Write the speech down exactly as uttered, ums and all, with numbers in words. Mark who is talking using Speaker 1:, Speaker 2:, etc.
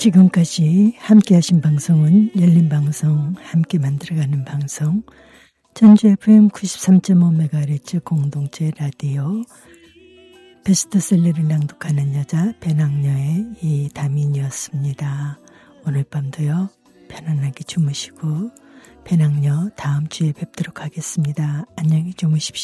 Speaker 1: 지금까지 함께 하신 방송은 열린방송 함께 만들어가는 방송 전주 에프엠 구십삼 점 오 메가헤르츠 공동체 라디오 베스트셀러를 낭독하는 여자 배낭여의 이다민이었습니다. 오늘 밤도요 편안하게 주무시고 배낭여 다음 주에 뵙도록 하겠습니다. 안녕히 주무십시오.